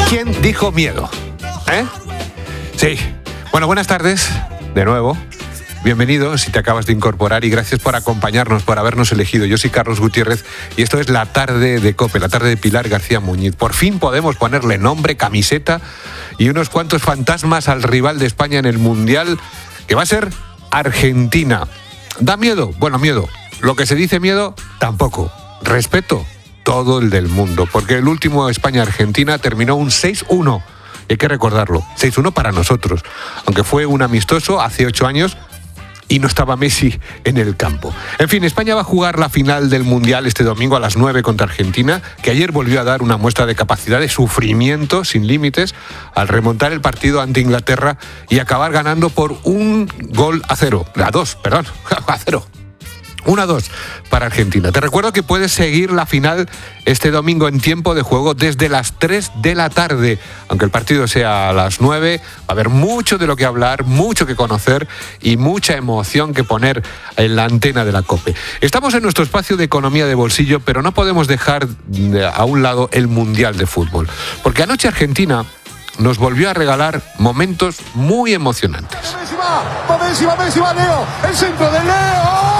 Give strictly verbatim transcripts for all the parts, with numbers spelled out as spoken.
¿Quién dijo miedo? ¿Eh? Sí. Bueno, buenas tardes, de nuevo. Bienvenido si te acabas de incorporar y gracias por acompañarnos, por habernos elegido. Yo soy Carlos Gutiérrez y esto es La Tarde de COPE, la tarde de Pilar García Muñiz. Por fin podemos ponerle nombre, camiseta y unos cuantos fantasmas al rival de España en el Mundial, que va a ser Argentina. ¿Da miedo? Bueno, miedo. Lo que se dice miedo, tampoco. Respeto, todo el del mundo, porque el último España-Argentina terminó un seis uno. Hay que recordarlo, seis uno para nosotros, aunque fue un amistoso hace ocho años y no estaba Messi en el campo. En fin, España va a jugar la final del Mundial este domingo a las nueve contra Argentina, que ayer volvió a dar una muestra de capacidad de sufrimiento sin límites al remontar el partido ante Inglaterra y acabar ganando por un gol a cero. A dos, perdón, a cero. uno a dos para Argentina. Te recuerdo que puedes seguir la final este domingo en tiempo de juego desde las tres de la tarde. Aunque el partido sea a las nueve, va a haber mucho de lo que hablar, mucho que conocer y mucha emoción que poner en la antena de la COPE. Estamos en nuestro espacio de economía de bolsillo, pero no podemos dejar a un lado el Mundial de Fútbol. Porque anoche Argentina nos volvió a regalar momentos muy emocionantes. Messi va, va Messi, va Messi, va Leo, el centro de Leo.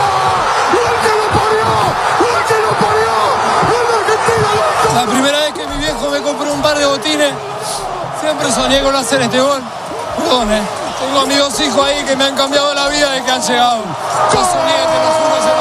La primera vez que mi viejo me compró un par de botines, siempre soñé con hacer este gol. Perdón, eh. Tengo amigos hijos ahí que me han cambiado la vida y que han llegado. Yo soñé, te lo juro, ese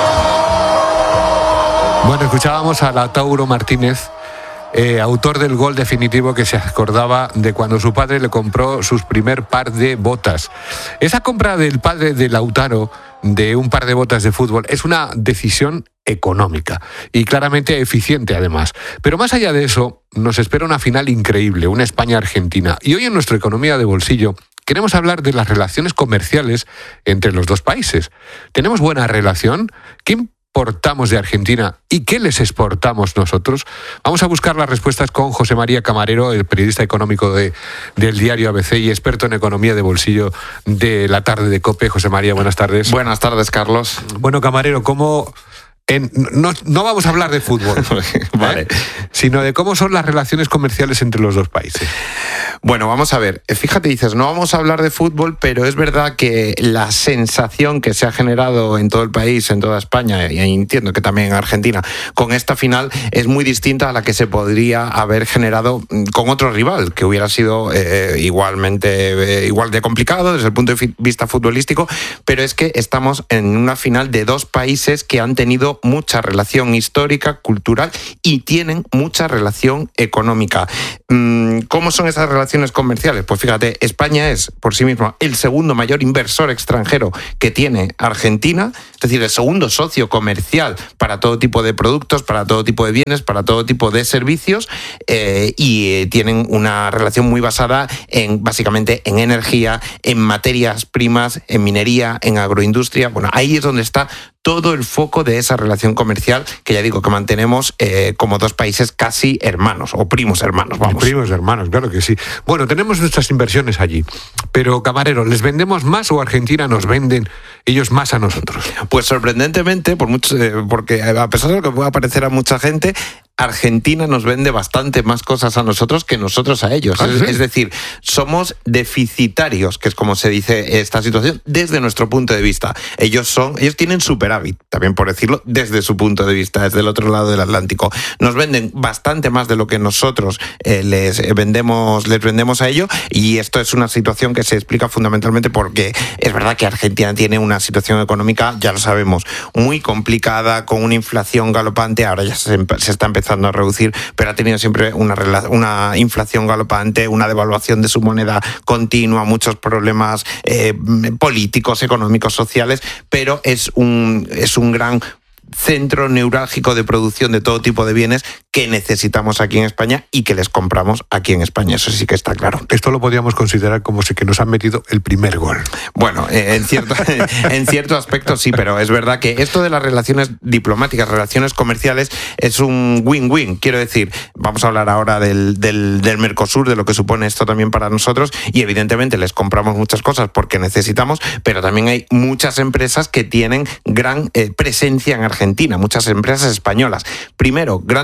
gol. Bueno, escuchábamos a Lautaro Martínez, eh, autor del gol definitivo, que se acordaba de cuando su padre le compró sus primer par de botas. Esa compra del padre de Lautaro de un par de botas de fútbol es una decisión económica y claramente eficiente además. Pero más allá de eso, nos espera una final increíble, una España-Argentina. Y hoy en nuestra economía de bolsillo queremos hablar de las relaciones comerciales entre los dos países. ¿Tenemos buena relación? ¿Qué importamos de Argentina y qué les exportamos nosotros? Vamos a buscar las respuestas con José María Camarero, el periodista económico de, del diario A B C y experto en economía de bolsillo de La Tarde de COPE. José María, buenas tardes. Buenas tardes, Carlos. Bueno, Camarero, ¿cómo...? En, no, no vamos a hablar de fútbol, vale, ¿eh? Sino de cómo son las relaciones comerciales entre los dos países. Bueno, vamos a ver. Fíjate, dices, no vamos a hablar de fútbol, pero es verdad que la sensación que se ha generado en todo el país, en toda España, y entiendo que también en Argentina, con esta final es muy distinta a la que se podría haber generado con otro rival, que hubiera sido eh, igualmente eh, igual de complicado desde el punto de vista futbolístico, pero es que estamos en una final de dos países que han tenido mucha relación histórica, cultural y tienen mucha relación económica. ¿Cómo son esas relaciones comerciales? Pues fíjate, España es por sí misma el segundo mayor inversor extranjero que tiene Argentina, es decir, el segundo socio comercial para todo tipo de productos, para todo tipo de bienes, para todo tipo de servicios, eh, y eh, tienen una relación muy basada en básicamente en energía, en materias primas, en minería, en agroindustria. Bueno, ahí es donde está todo el foco de esa relación comercial que ya digo que mantenemos eh, como dos países casi hermanos o primos hermanos, vamos. Primos hermanos, claro que sí. Bueno, tenemos nuestras inversiones allí, pero Camarero, ¿les vendemos más o Argentina nos venden ellos más a nosotros? Pues sorprendentemente, por mucho, eh, porque a pesar de lo que pueda parecer a mucha gente, Argentina nos vende bastante más cosas a nosotros que nosotros a ellos. ¿Ah, sí? Es, es decir, somos deficitarios, que es como se dice esta situación, desde nuestro punto de vista. Ellos son, ellos tienen superávit, también por decirlo, desde su punto de vista, desde el otro lado del Atlántico. Nos venden bastante más de lo que nosotros eh, les vendemos, les vendemos a ellos, y esto es una situación que se explica fundamentalmente porque es verdad que Argentina tiene una situación económica, ya lo sabemos, muy complicada, con una inflación galopante. Ahora ya se, se está empezando a reducir, pero ha tenido siempre una, una inflación galopante, una devaluación de su moneda continua, muchos problemas eh, políticos, económicos, sociales, pero es un, es un gran centro neurálgico de producción de todo tipo de bienes que necesitamos aquí en España y que les compramos aquí en España. Eso sí que está claro. Esto lo podríamos considerar como si que nos han metido el primer gol. Bueno, eh, en cierto, en cierto aspecto sí, pero es verdad que esto de las relaciones diplomáticas, relaciones comerciales, es un win-win. Quiero decir, vamos a hablar ahora del, del, del Mercosur, de lo que supone esto también para nosotros, y evidentemente les compramos muchas cosas porque necesitamos, pero también hay muchas empresas que tienen gran eh, presencia en Argentina, muchas empresas españolas. Primero, grandes empresas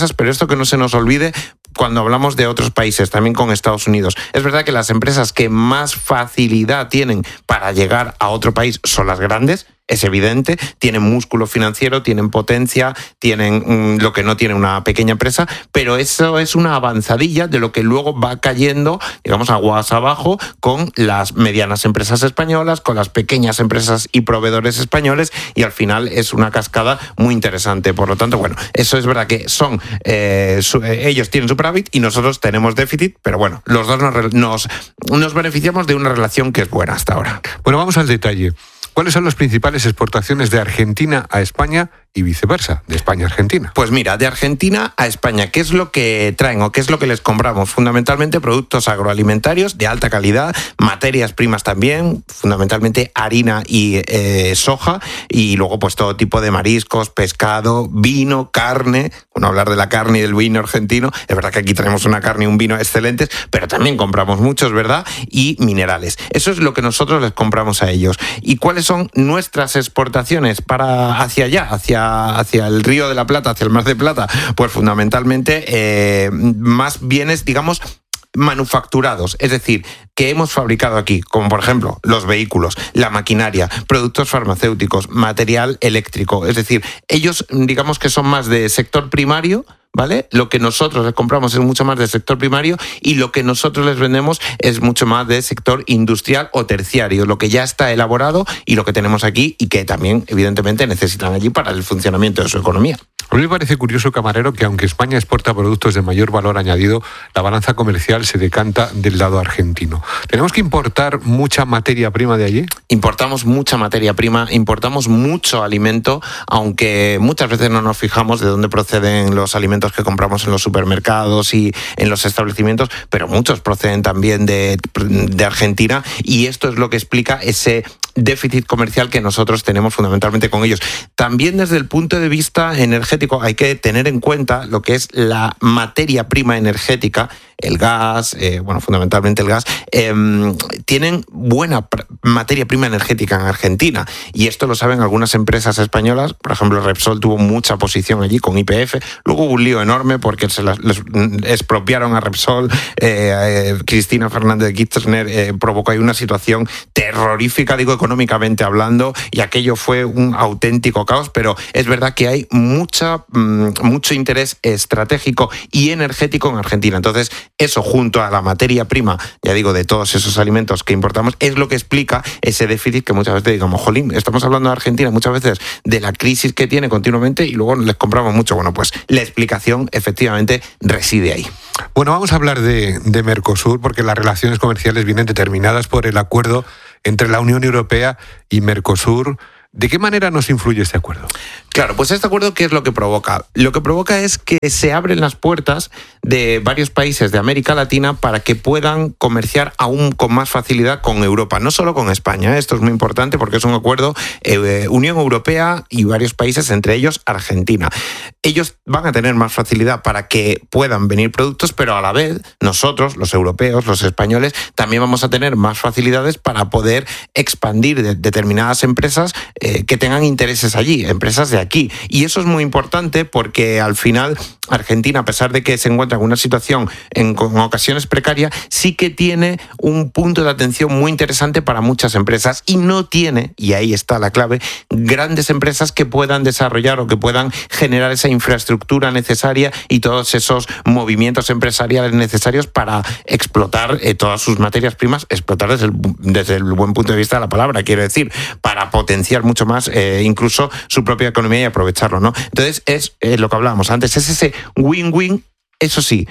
empresas, pero esto que no se nos olvide cuando hablamos de otros países, también con Estados Unidos. Es verdad que las empresas que más facilidad tienen para llegar a otro país son las grandes, es evidente, tienen músculo financiero, tienen potencia, tienen mmm, lo que no tiene una pequeña empresa, pero eso es una avanzadilla de lo que luego va cayendo, digamos, aguas abajo con las medianas empresas españolas, con las pequeñas empresas y proveedores españoles, y al final es una cascada muy interesante. Por lo tanto, bueno, eso es verdad que son eh, su, eh, ellos tienen superávit y nosotros tenemos déficit, pero bueno, los dos nos, nos, nos beneficiamos de una relación que es buena hasta ahora. Bueno, vamos al detalle. ¿Cuáles son las principales exportaciones de Argentina a España y viceversa, de España a Argentina? Pues mira, de Argentina a España, ¿qué es lo que traen o qué es lo que les compramos? Fundamentalmente productos agroalimentarios de alta calidad, materias primas también, fundamentalmente harina y eh, soja, y luego pues todo tipo de mariscos, pescado, vino, carne. Bueno, hablar de la carne y del vino argentino, es verdad que aquí tenemos una carne y un vino excelentes, pero también compramos muchos, ¿verdad? Y minerales. Eso es lo que nosotros les compramos a ellos. ¿Y cuáles son nuestras exportaciones para hacia allá, hacia hacia el Río de la Plata, hacia el Mar de Plata? Pues fundamentalmente eh, más bienes, digamos, manufacturados, es decir, que hemos fabricado aquí, como por ejemplo los vehículos, la maquinaria, productos farmacéuticos, material eléctrico, es decir, ellos digamos que son más de sector primario, ¿vale? Lo que nosotros les compramos es mucho más del sector primario y lo que nosotros les vendemos es mucho más del sector industrial o terciario, lo que ya está elaborado y lo que tenemos aquí y que también evidentemente necesitan allí para el funcionamiento de su economía. A mí me parece curioso, camarero, que aunque España exporta productos de mayor valor añadido, la balanza comercial se decanta del lado argentino. ¿Tenemos que importar mucha materia prima de allí? Importamos mucha materia prima, importamos mucho alimento, aunque muchas veces no nos fijamos de dónde proceden los alimentos que compramos en los supermercados y en los establecimientos, pero muchos proceden también de, de Argentina, y esto es lo que explica ese déficit comercial que nosotros tenemos fundamentalmente con ellos. También desde el punto de vista energético hay que tener en cuenta lo que es la materia prima energética, el gas, eh, bueno, fundamentalmente el gas, eh, tienen buena pr- materia prima energética en Argentina, y esto lo saben algunas empresas españolas. Por ejemplo, Repsol tuvo mucha posición allí con Y P F, luego hubo un lío enorme porque se las, les expropiaron a Repsol, eh, eh, Cristina Fernández de Kirchner eh, provocó ahí una situación terrorífica, digo, económicamente hablando, y aquello fue un auténtico caos, pero es verdad que hay mucha, mmm, mucho interés estratégico y energético en Argentina. Entonces, eso junto a la materia prima, ya digo, de todos esos alimentos que importamos, es lo que explica ese déficit que muchas veces digamos, jolín, estamos hablando de Argentina muchas veces de la crisis que tiene continuamente y luego les compramos mucho. Bueno, pues la explicación efectivamente reside ahí. Bueno, vamos a hablar de, de Mercosur, porque las relaciones comerciales vienen determinadas por el acuerdo entre la Unión Europea y Mercosur. ¿De qué manera nos influye este acuerdo? Claro, pues este acuerdo, ¿qué es lo que provoca? Lo que provoca es que se abren las puertas de varios países de América Latina para que puedan comerciar aún con más facilidad con Europa, no solo con España. Esto es muy importante porque es un acuerdo eh, Unión Europea y varios países, entre ellos Argentina. Ellos van a tener más facilidad para que puedan venir productos, pero a la vez nosotros, los europeos, los españoles, también vamos a tener más facilidades para poder expandir de determinadas empresas eh, que tengan intereses allí, empresas de aquí. Y eso es muy importante porque al final Argentina, a pesar de que se encuentra en una situación en, en ocasiones precaria, sí que tiene un punto de atención muy interesante para muchas empresas y no tiene, y ahí está la clave, grandes empresas que puedan desarrollar o que puedan generar esa infraestructura necesaria y todos esos movimientos empresariales necesarios para explotar eh, todas sus materias primas, explotar desde el, desde el buen punto de vista de la palabra, quiero decir, para potenciar mucho más eh, incluso su propia economía y aprovecharlo, ¿no? Entonces es eh, lo que hablábamos antes, es ese win-win, eso sí.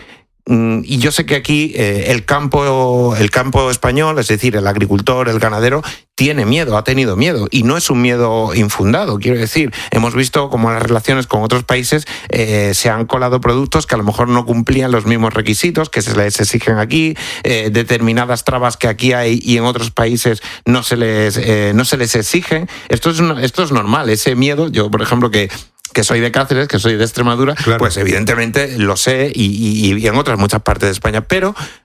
Y yo sé que aquí eh, el campo el campo español, es decir, el agricultor, el ganadero, tiene miedo, ha tenido miedo, y no es un miedo infundado, quiero decir. Hemos visto cómo en las relaciones con otros países eh, se han colado productos que a lo mejor no cumplían los mismos requisitos que se les exigen aquí, eh, determinadas trabas que aquí hay y en otros países no se les, eh, no se les exigen. Esto es, una, esto es normal, ese miedo. Yo, por ejemplo, que que soy de Cáceres, que soy de Extremadura, claro, pues evidentemente lo sé y, y, y en otras muchas partes de España, pero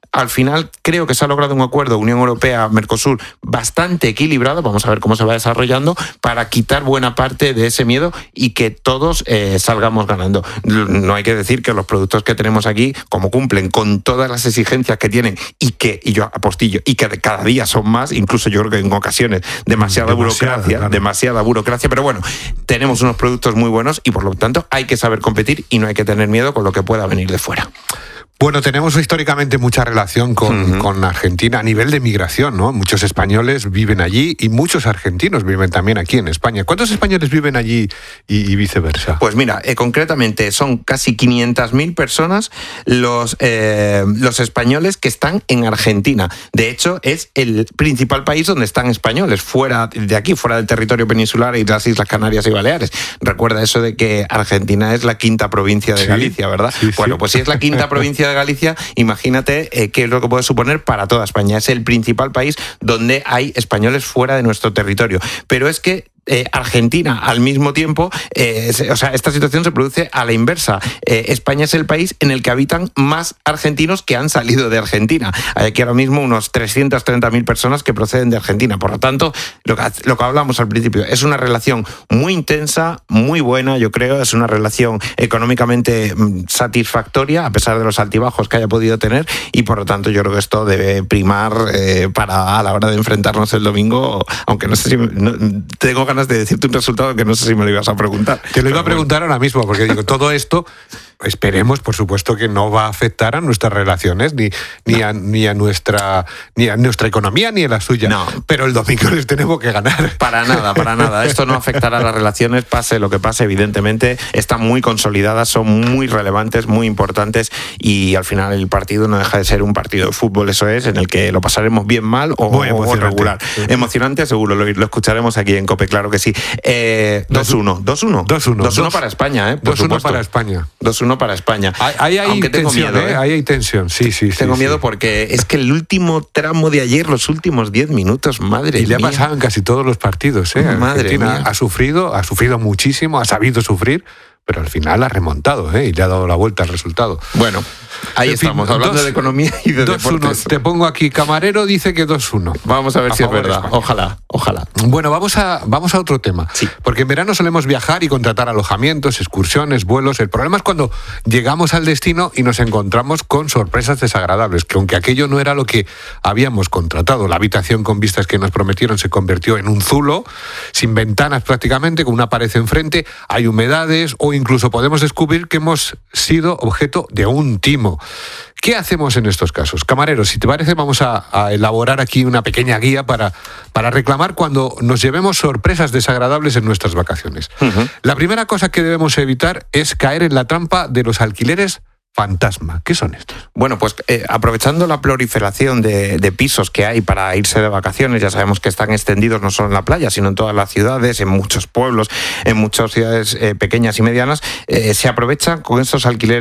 Al final creo que se ha logrado un acuerdo Unión Europea-Mercosur bastante equilibrado, vamos a ver cómo se va desarrollando, para quitar buena parte de ese miedo y que todos eh, salgamos ganando. No hay que decir que los productos que tenemos aquí, como cumplen con todas las exigencias que tienen y que, y yo apostillo, y que cada día son más, incluso yo creo que en ocasiones demasiada, demasiada burocracia, claro. demasiada burocracia, pero bueno, tenemos unos productos muy buenos y por lo tanto hay que saber competir y no hay que tener miedo con lo que pueda venir de fuera. Bueno, tenemos históricamente mucha relación con, uh-huh. con Argentina a nivel de migración, ¿no? Muchos españoles viven allí y muchos argentinos viven también aquí en España. ¿Cuántos españoles viven allí y, y viceversa? Pues mira, eh, concretamente son casi quinientas mil personas los, eh, los españoles que están en Argentina. De hecho, es el principal país donde están españoles, fuera de aquí, fuera del territorio peninsular y de las Islas Canarias y Baleares. Recuerda eso de que Argentina es la quinta provincia de ¿Sí? Galicia, ¿verdad? Sí, bueno, sí. pues si es la quinta provincia de Galicia, imagínate eh, qué es lo que puede suponer para toda España. Es el principal país donde hay españoles fuera de nuestro territorio. Pero es que Eh, Argentina, al mismo tiempo, eh, se, o sea, esta situación se produce a la inversa. Eh, España es el país en el que habitan más argentinos que han salido de Argentina. Hay aquí ahora mismo unos trescientas treinta mil personas que proceden de Argentina. Por lo tanto, lo que, lo que hablamos al principio, es una relación muy intensa, muy buena, yo creo. Es una relación económicamente satisfactoria, a pesar de los altibajos que haya podido tener, y por lo tanto yo creo que esto debe primar eh, para a la hora de enfrentarnos el domingo, aunque no sé si... No, tengo ganas de decirte un resultado que no sé si me lo ibas a preguntar. Te lo iba a preguntar ahora mismo, porque digo, todo esto, esperemos, por supuesto, que no va a afectar a nuestras relaciones, ni, ni, no. a, ni, a, nuestra, ni a nuestra economía, ni a la suya. No. Pero el domingo les tenemos que ganar. Para nada, para nada. Esto no afectará a las relaciones, pase lo que pase, evidentemente. Están muy consolidadas, son muy relevantes, muy importantes, y al final el partido no deja de ser un partido de fútbol, eso es, en el que lo pasaremos bien mal o, o regular. Sí. Emocionante, seguro, lo, lo escucharemos aquí en COPE, claro que sí. Eh, dos uno, dos uno. dos uno. dos uno para España, ¿eh? dos uno para España. dos uno para España. Ahí hay Aunque tensión, tengo miedo, ¿eh? Ahí hay tensión, sí, sí. Tengo sí, miedo sí. porque es que el último tramo de ayer, los últimos diez minutos, madre mía. Y le ha pasado en casi todos los partidos, ¿eh? Madre Argentina mía. ha sufrido, ha sufrido muchísimo, ha sabido sufrir, pero al final ha remontado, ¿eh? Y le ha dado la vuelta al resultado. Bueno, ahí en estamos, fin, hablando dos, de economía y de dos deportes. uno. Te pongo aquí, Camarero dice que dos uno. Vamos a ver a si es verdad. Ojalá, ojalá. Bueno, vamos a, vamos a otro tema. Sí. Porque en verano solemos viajar y contratar alojamientos, excursiones, vuelos. El problema es cuando llegamos al destino y nos encontramos con sorpresas desagradables, que aunque aquello no era lo que habíamos contratado, la habitación con vistas que nos prometieron se convirtió en un zulo, sin ventanas prácticamente, con una pared enfrente, hay humedades o incluso podemos descubrir que hemos sido objeto de un timo. ¿Qué hacemos en estos casos? Camarero, si te parece, vamos a, a elaborar aquí una pequeña guía para, para reclamar cuando nos llevemos sorpresas desagradables en nuestras vacaciones. Uh-huh. La primera cosa que debemos evitar es caer en la trampa de los alquileres fantasma. ¿Qué son estos? Bueno, pues eh, aprovechando la proliferación de, de pisos que hay para irse de vacaciones, ya sabemos que están extendidos no solo en la playa, sino en todas las ciudades, en muchos pueblos, en muchas ciudades eh, pequeñas y medianas, eh, se aprovechan con estos alquileres